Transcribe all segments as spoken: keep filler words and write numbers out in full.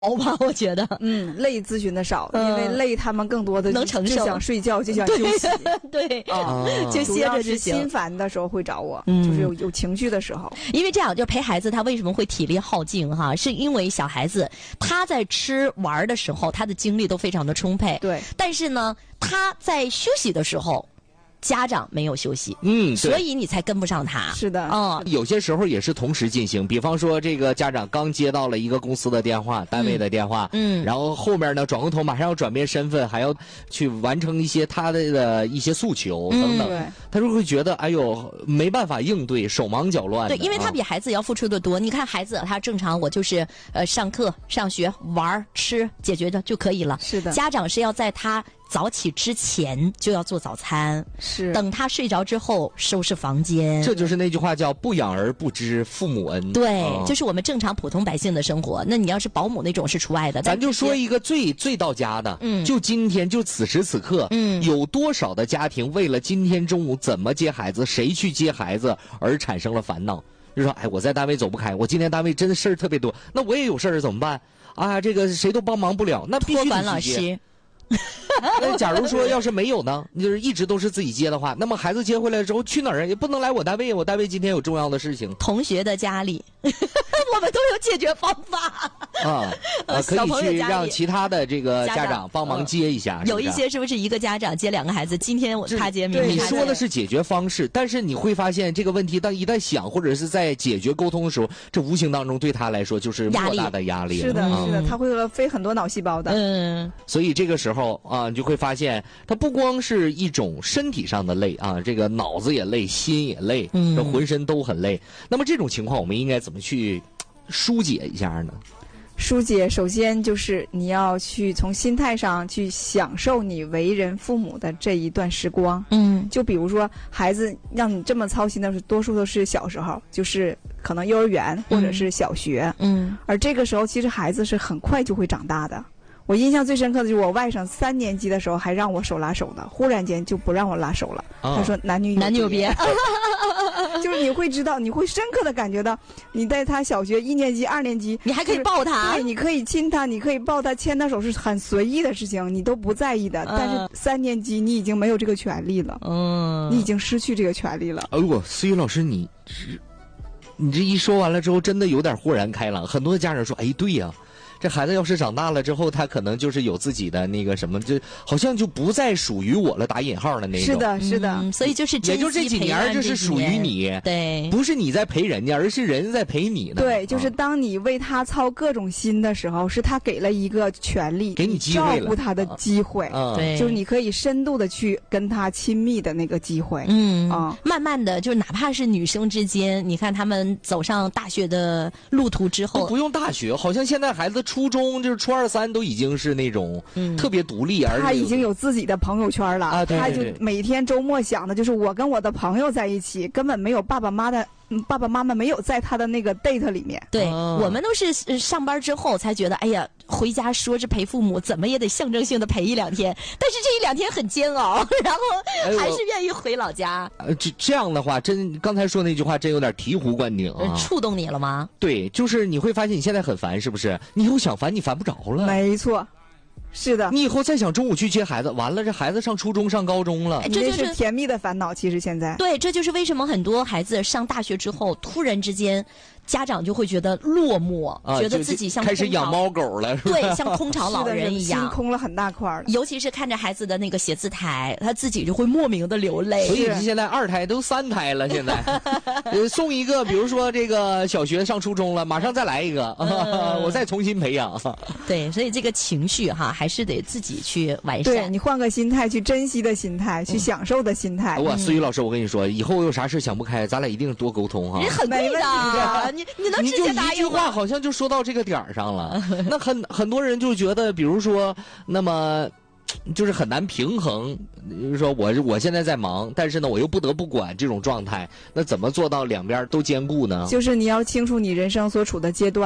吧，我觉得， 嗯，累咨询的少，嗯、因为累他们更多的能承受， 就想睡觉，就想休息， 对， 啊， 就歇着就行。 心烦的时候会找我， 嗯、 就是有有情绪的时候。 因为这样，就陪孩子，他为什么会体力耗尽哈？是因为小孩子他在吃玩的时候，他的精力都非常的充沛， 对。 但是呢，他在休息的时候。家长没有休息， 嗯， 所以你才跟不上他。 是的， 嗯， 有些时候也是同时进行。比方说，这个家长刚接到了一个公司的电话、单位的电话， 嗯， 然后后面呢转过头，马上要转变身份，还要去完成一些他的的一些诉求等等， 嗯、 他就会觉得，哎呦，没办法应对，手忙脚乱的。 对，因为他比孩子要付出的多。啊、你看孩子，他正常，我就是呃上课、上学、玩、吃，解决的就可以了。 是的， 家长是要在他早起之前就要做早餐， 是等他睡着之后收拾房间。 这就是那句话叫不养儿不知父母恩。 对、嗯，就是我们正常普通百姓的生活。那你要是保姆那种是除外的。 咱就说一个最最到家的，嗯，就今天就此时此刻，嗯，有多少的家庭为了今天中午怎么接孩子，谁去接孩子而产生了烦恼？就说哎，我在单位走不开，我今天单位真的事儿特别多，那我也有事儿怎么办？啊，这个谁都帮忙不了，那必须得去接。那假如说要是没有呢，就是一直都是自己接的话，那么孩子接回来之后去哪儿也不能来我单位，我单位今天有重要的事情。 同学的家里，我们都有解决方法啊啊，可以去让其他的这个家长帮忙接一下。 嗯、有一些是不是一个家长接两个孩子？今天他接，明天他接。 你说的是解决方式，但是你会发现这个问题，当一旦想或者是在解决沟通的时候，这无形当中对他来说就是莫大的压力。 是的，是的，他会费很多脑细胞的。 嗯， 所以这个时候啊，你就会发现，它不光是一种身体上的累啊，这个脑子也累，心也累，嗯，这浑身都很累。那么这种情况，我们应该怎么去疏解一下呢？ 疏解，首先就是你要去从心态上去享受你为人父母的这一段时光。 嗯， 就比如说孩子让你这么操心的，多数都是小时候，就是可能幼儿园或者是小学。 嗯， 而这个时候，其实孩子是很快就会长大的。我印象最深刻的就是我外甥三年级的时候还让我手拉手呢，忽然间就不让我拉手了。哦、他说男女男女有别， 就是你会知道，你会深刻的感觉到，你在他小学一年级、二年级， 你还可以抱他， 对，你可以亲他，你可以抱他、牵他手，是很随意的事情，你都不在意的。嗯、但是三年级你已经没有这个权利了，嗯，你已经失去这个权利了。 哎呦，思雨老师，你你这一说完了之后，真的有点豁然开朗。很多家长说，哎，对呀、啊。这孩子要是长大了之后，他可能就是有自己的那个什么，就好像就不再属于我了，打引号的那种。 是的，是的， 嗯、所以就是也就这几年，这是属于你， 对， 不是你在陪人家，而是人在陪你呢。 对，就是当你为他操各种心的时候，是他给了一个权利， 给你机会照顾他的机会， 啊、 对， 就是你可以深度的去跟他亲密的那个机会。 嗯啊， 慢慢的，就是哪怕是女生之间，你看他们走上大学的路途之后， 都不用大学，好像现在孩子初中就是初。初二三都已经是那种特别独立，而他已经有自己的朋友圈了。 啊，对对对，他就每天周末想的就是我跟我的朋友在一起，根本没有爸爸妈妈的。爸爸妈妈没有在他的那个 date 里面。 对、哦、我们都是上班之后才觉得，哎呀，回家说是陪父母，怎么也得象征性的陪一两天。但是这一两天很煎熬，然后还是愿意回老家。 呃，这这样的话，真刚才说那句话真有点醍醐灌顶啊！ 触动你了吗？ 对，就是你会发现你现在很烦，是不是？你以后想烦你烦不着了。 没错。是的， 你以后再想中午去接孩子，完了这孩子上初中上高中了， 这就是甜蜜的烦恼。其实现在对，这就是为什么很多孩子上大学之后，突然之间，家长就会觉得落寞， 啊、 觉得自己像开始养猫狗了，是吧？ 对，像空巢老人一样， 心空了很大块了。 尤其是看着孩子的那个写字台，他自己就会莫名的流泪。 所以现在二胎都三胎了，现在送一个，比如说这个小学上初中了，马上再来一个，嗯、我再重新培养。 对，所以这个情绪哈，还是得自己去完善。 对，你换个心态，去珍惜的心态，去享受的心态。 哇，思雨老师，我跟你说，以后有啥事想不开，咱俩一定多沟通哈。 人很贵的，你你能直接答应吗？ 一句话好像就说到这个点儿上了。那很很多人就觉得，比如说，那么就是很难平衡。就是说我我现在在忙，但是呢，我又不得不管这种状态，那怎么做到两边都兼顾呢？ 就是你要清楚你人生所处的阶段。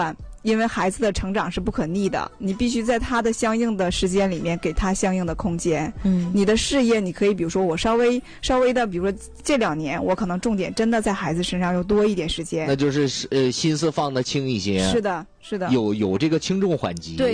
因为孩子的成长是不可逆的，你必须在他的相应的时间里面给他相应的空间。嗯，你的事业你可以，比如说我稍微稍微的，比如说这两年我可能重点真的在孩子身上要多一点时间， 那就是呃心思放得轻一些。 是的，是的， 有有这个轻重缓急。 对。